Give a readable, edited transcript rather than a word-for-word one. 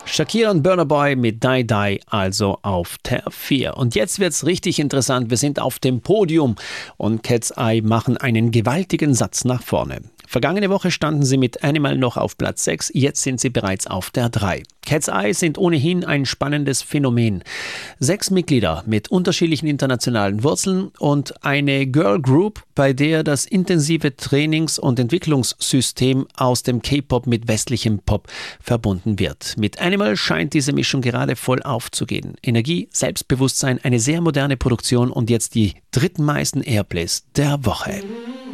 Shakira und Burna Boy mit Die Die, also auf der 4. Und jetzt wird's richtig interessant. Wir sind auf dem Podium und Cat's Eye machen einen gewaltigen Satz nach vorne. Vergangene Woche standen sie mit Animal noch auf Platz 6, jetzt sind sie bereits auf der 3. Cat's Eye sind ohnehin ein spannendes Phänomen. 6 Mitglieder mit unterschiedlichen internationalen Wurzeln und eine Girl Group, bei der das intensive Trainings- und Entwicklungssystem aus dem K-Pop mit westlichem Pop verbunden wird. Mit Animal scheint diese Mischung gerade voll aufzugehen. Energie, Selbstbewusstsein, eine sehr moderne Produktion und jetzt die drittmeisten Airplays der Woche.